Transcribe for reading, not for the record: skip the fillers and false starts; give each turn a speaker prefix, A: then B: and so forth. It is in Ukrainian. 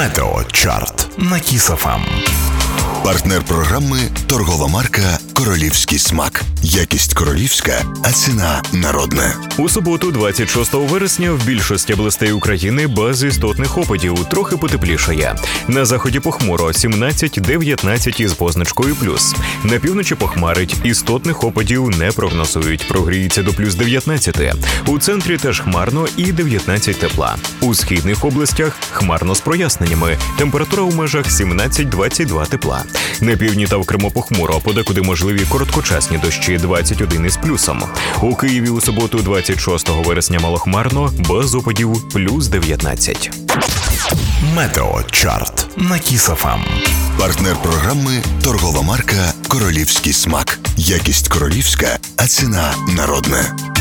A: Метеочарт на Kiss FM. Партнер програми – торгова марка «Королівський смак». Якість королівська, а ціна народна.
B: У суботу, 26 вересня, в більшості областей України без істотних опадів, трохи потеплішає. На заході похмуро, 17-19 із позначкою плюс. На півночі похмарить, істотних опадів не прогнозують, прогріється до плюс 19. У центрі теж хмарно і 19 тепла. У східних областях хмарно з проясненнями, температура у межах 17-22 тепла. На півдні та в Криму похмуро, подекуди можливі короткочасні дощі, 21 із плюсом. У Києві у суботу, 26 вересня, малохмарно, без опадів, плюс 19.
A: Метеочарт на Kiss FM. Партнер програми – торгова марка «Королівський смак». Якість королівська, а ціна народна.